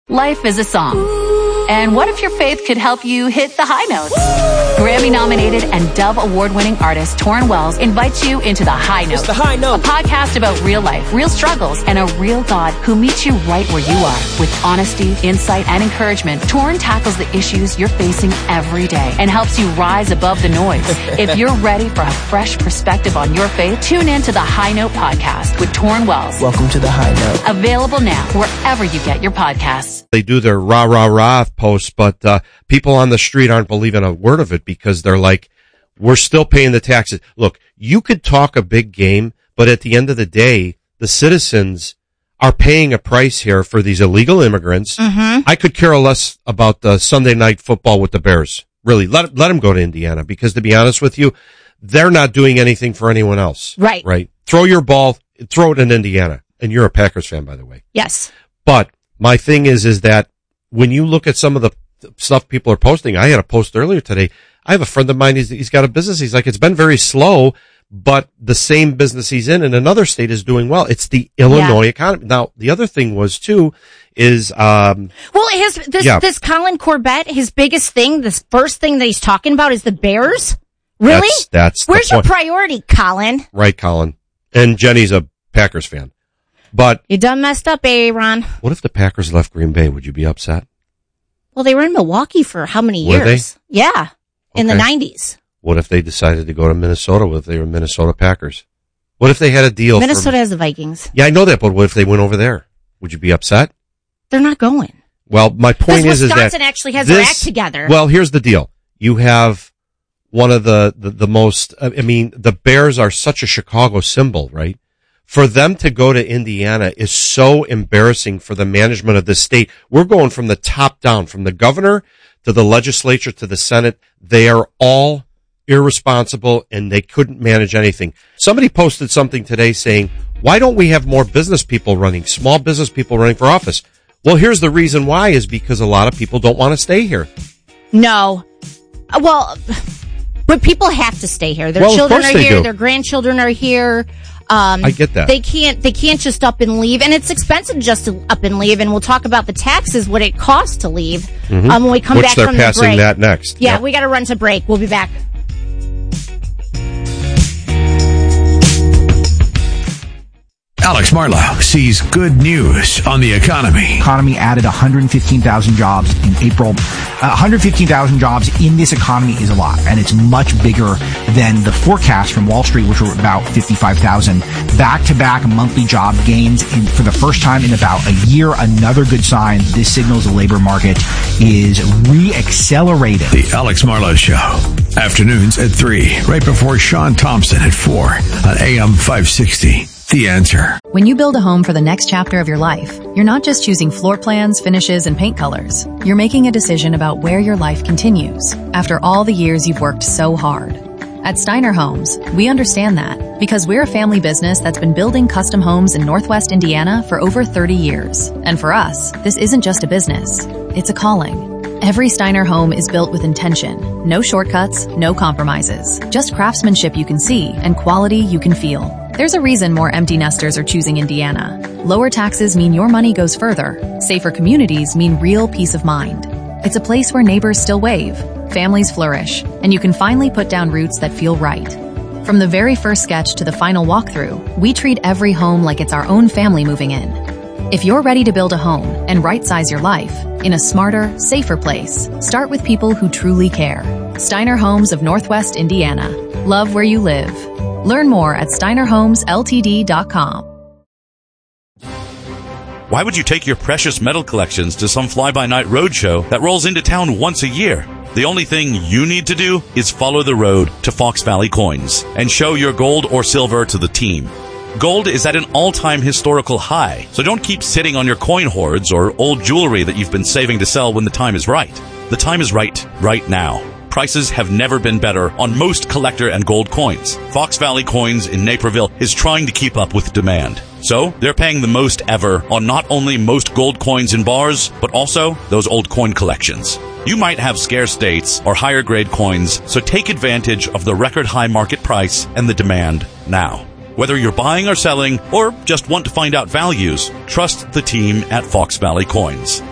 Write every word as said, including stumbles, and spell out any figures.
Life is a song. And what if your faith could help you hit the high notes? Grammy-nominated and Dove Award-winning artist Torrin Wells invites you into The High Note. It's The High Note. A podcast about real life, real struggles, and a real God who meets you right where you are. With honesty, insight, and encouragement, Torrin tackles the issues you're facing every day and helps you rise above the noise. If you're ready for a fresh perspective on your faith, tune in to The High Note podcast with Torrin Wells. Welcome to The High Note. Available now wherever you get your podcasts. They do their rah, rah, rah posts, but uh, people on the street aren't believing a word of it because they're like, we're still paying the taxes. Look, you could talk a big game, but at the end of the day, the citizens are paying a price here for these illegal immigrants. Mm-hmm. I could care less about the Sunday night football with the Bears. Really, let, let them go to Indiana because, to be honest with you, they're not doing anything for anyone else. Right. Right. Throw your ball, throw it in Indiana. And you're a Packers fan, by the way. Yes. But my thing is, is that when you look at some of the stuff people are posting, I had a post earlier today. I have a friend of mine, he's, he's got a business. He's like, it's been very slow, but the same business he's in in another state is doing well. It's the Illinois yeah. economy. Now, the other thing was too, is, um, well, his, this, yeah. this Colin Corbett, his biggest thing, this first thing that he's talking about is the Bears. Really? That's, that's Where's the your point. priority, Colin? Right, Colin. And Jenny's a Packers fan. But You done messed up, Aaron. what if the Packers left Green Bay? Would you be upset? Well, they were in Milwaukee for how many Were years? they? Yeah. In the Okay. nineties. What if they decided to go to Minnesota? What if they were Minnesota Packers? What if they had a deal? Minnesota for, has the Vikings. Yeah, I know that, but what if they went over there? Would you be upset? They're not going. Well, my point Because is, is that Wisconsin actually has this, their act together. Well, here's the deal. You have one of the, the, the most, I mean, the Bears are such a Chicago symbol, right? For them to go to Indiana is so embarrassing for the management of this state. We're going from the top down, from the governor to the legislature to the Senate. They are all irresponsible and they couldn't manage anything. Somebody posted something today saying, why don't we have more business people running, small business people running for office? Well, here's the reason why is because a lot of people don't want to stay here. No. Uh, Well, but people have to stay here. Their Well, of children course are they here. do. Their grandchildren are here. Um, I get that. They can't, they can't just up and leave. And it's expensive just to up and leave. And we'll talk about the taxes, what it costs to leave, Mm-hmm. um, when we come Which back they're from the passing break. that next. Yeah, Yep. we got to run to break. We'll be back. Alex Marlowe sees good news on the economy. Economy added one hundred fifteen thousand jobs in April. Uh, one hundred fifteen thousand jobs in this economy is a lot, and it's much bigger than the forecast from Wall Street, which were about fifty-five thousand. Back-to-back monthly job gains in, for the first time in about a year. Another good sign. This signals the labor market is re-accelerating. The Alex Marlowe Show. Afternoons at three, right before Sean Thompson at four on A M five sixty. The Answer. When you build a home for the next chapter of your life, you're not just choosing floor plans, finishes, and paint colors. You're making a decision about where your life continues after all the years you've worked so hard. At Steiner Homes, we understand that because we're a family business that's been building custom homes in Northwest Indiana for over thirty years. And for us, this isn't just a business, it's a calling. Every Steiner home is built with intention. No shortcuts, no compromises. Just craftsmanship you can see and quality you can feel. There's a reason more empty nesters are choosing Indiana. Lower taxes mean your money goes further. Safer communities mean real peace of mind. It's a place where neighbors still wave, families flourish, and you can finally put down roots that feel right. From the very first sketch to the final walkthrough, we treat every home like it's our own family moving in. If you're ready to build a home and right-size your life in a smarter, safer place, start with people who truly care. Steiner Homes of Northwest Indiana. Love where you live. Learn more at steiner homes l t d dot com. Why would you take your precious metal collections to some fly-by-night roadshow that rolls into town once a year? The only thing you need to do is follow the road to Fox Valley Coins and show your gold or silver to the team. Gold is at an all-time historical high, so don't keep sitting on your coin hoards or old jewelry that you've been saving to sell when the time is right. The time is right, right now. Prices have never been better on most collector and gold coins. Fox Valley Coins in Naperville is trying to keep up with demand. So, they're paying the most ever on not only most gold coins in bars, but also those old coin collections. You might have scarce dates or higher grade coins, so take advantage of the record high market price and the demand now. Whether you're buying or selling, or just want to find out values, trust the team at Fox Valley Coins.